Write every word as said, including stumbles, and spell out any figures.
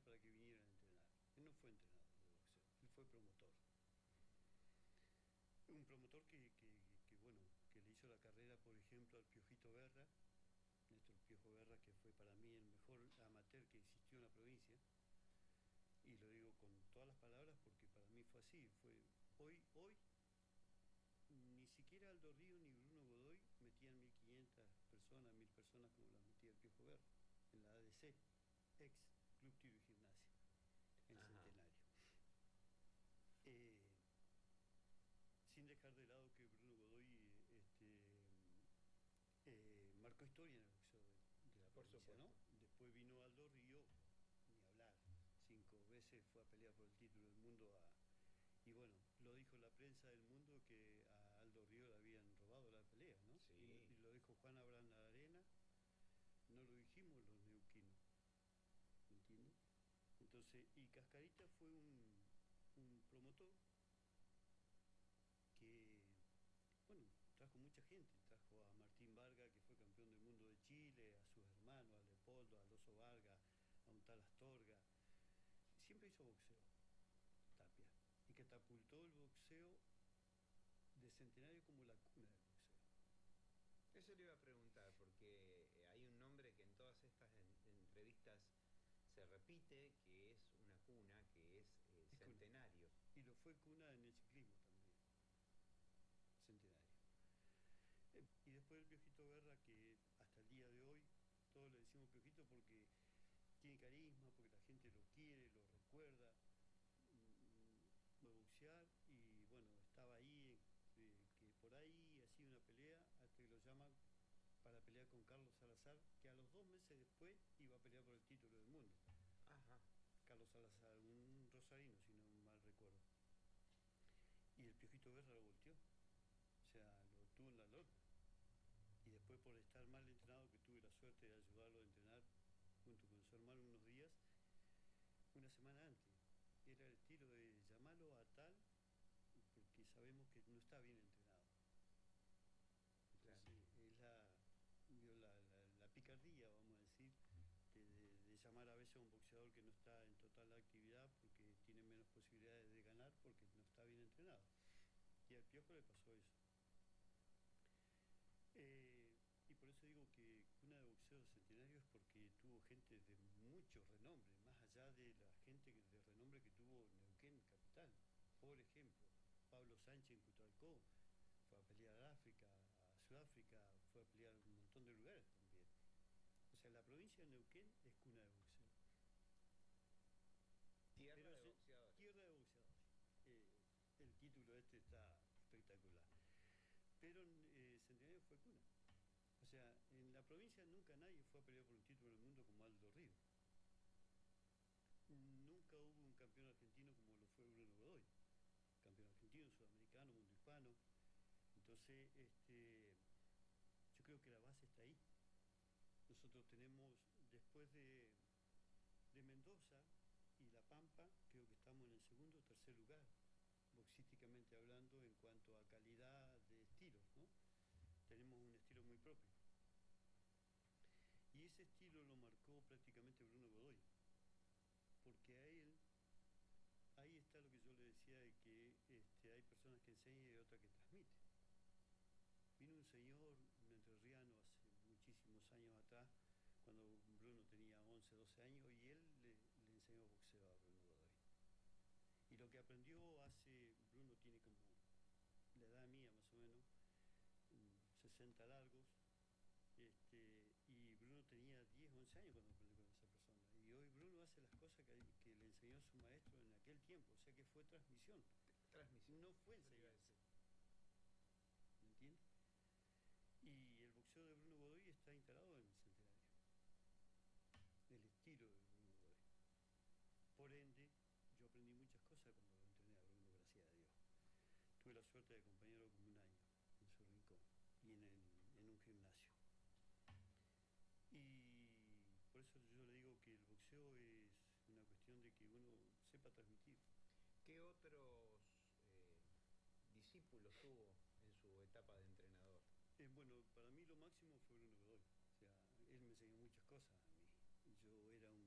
para que vinieran a entrenar. Él no fue entrenador de boxeo, él fue promotor. Un promotor que, que, que, bueno, que le hizo la carrera, por ejemplo, al Piojito Guerra, Néstor Piojo Guerra, que fue para mí el mejor amateur que existió en la provincia. Y lo digo con todas las palabras porque para mí fue así. Fue hoy, hoy, ni siquiera Aldo Río ni Bruno Godoy metían mil quinientas personas, mil personas como las metía el Piojo Guerra, en la A D C, ex Club Tiro y Gimnasia, en el Ajá. Centenario. Eh, sin dejar de lado que Bruno Godoy este, eh, marcó historia en el boxeo de, de la Por provincia, supuesto. ¿no? Después vino Aldo Río, ni hablar, cinco veces fue a pelear por el título del mundo a, y bueno, lo dijo la prensa del mundo que a Aldo Río le habían robado la pelea, ¿no? Sí. Y, y lo dijo Juan Abraham Arena, no lo dijimos los neuquinos, ¿me entiendes? Entonces, y Cascarita fue un, un promotor que, bueno, trajo mucha gente, trajo a Martín Vargas, que fue campeón del mundo de Chile, a sus hermanos, a Leopoldo, a Alonso Vargas, a un tal Astorga. Siempre hizo boxeo, Tapia, y catapultó el boxeo de Centenario como la cuna del boxeo. Eso le iba a preguntar, porque hay un nombre que en todas estas en, entrevistas se repite, que es una cuna, que es eh, Es cuna. Centenario. Y lo fue cuna en el ciclismo también, Centenario. Eh, y después el Piojito Guerra, que hasta el día de hoy todos le decimos Piojito porque tiene carisma, porque la gente lo quiere, lo recuerda, mm, de boxear, y bueno, estaba ahí, eh, que por ahí hacía una pelea, hasta que lo llaman para pelear con Carlos Salazar, que a los dos meses después iba a pelear por el título del mundo. Ajá. Carlos Salazar, un rosarino, si no mal recuerdo. Y el Piojito Guerra lo volteó, o sea, lo tuvo en la lona. Y después, por estar mal entrenado, que tuve la suerte de ayudarlo a entrenar junto con su hermano unos días, una semana antes, era el tiro de llamarlo a tal, porque sabemos que no está bien entrenado. Entonces, Claro. es la, la, la, la picardía, vamos a decir, de, de, de llamar a veces a un boxeador que no está en total actividad porque tiene menos posibilidades de ganar porque no está bien entrenado. Y al Piojo le pasó eso. Eh, y por eso digo que cuna de boxeo Centenario es porque tuvo gente de mucho renombre, más allá de la gente de renombre que tuvo Neuquén capital. Por ejemplo, Pablo Sánchez en Cutralcó fue a pelear a África, a Sudáfrica, fue a pelear a un montón de lugares también. O sea, la provincia de Neuquén es cuna de boxeo. Tierra Pero de es boxeadores. tierra de boxeadores. Eh, el título este está espectacular. Pero eh, Centenario fue cuna. O sea, en la provincia nunca nadie fue a pelear por un título del mundo como Aldo Río. Nunca hubo un campeón argentino como lo fue Bruno Godoy. Campeón argentino, sudamericano, mundo hispano. Entonces, este, yo creo que la base está ahí. Nosotros tenemos, después de, de Mendoza y La Pampa, creo que estamos en el segundo o tercer lugar, boxísticamente hablando, en cuanto a calidad de estilos, ¿no? Tenemos un estilo muy propio. Y ese estilo lo marcó prácticamente Bruno Godoy, porque a él, ahí está lo que yo le decía de que este, hay personas que enseñan y otras que transmiten. Vino un señor, un entrerriano, hace muchísimos años atrás, cuando Bruno tenía once, doce años, y él le, le enseñó boxeo a Bruno Godoy. Y lo que aprendió hace, Bruno tiene como la edad mía más o menos, sesenta largos, este, y Bruno tenía diez, once años cuando aprendió con esa persona. Y hoy Bruno hace las cosas que, que le enseñó a su maestro en aquel tiempo, o sea que fue transmisión. Transmisión. No fue Eso le iba a enseñanza. decir. ¿Me entiendes? Y el boxeo de Bruno Godoy está instalado en el Centenario. El estilo de Bruno Godoy. Por ende, yo aprendí muchas cosas cuando lo entrené a Bruno, gracias a Dios. Tuve la suerte de acompañarlo como un año en su rincón y en, el, en un gimnasio. Y por eso yo le digo que el boxeo es una cuestión de que uno sepa transmitir. ¿Qué otros eh, discípulos tuvo en su etapa de entrenador? Eh, bueno, para mí lo máximo fue Bruno Godoy. O sea, él me enseñó muchas cosas a mí.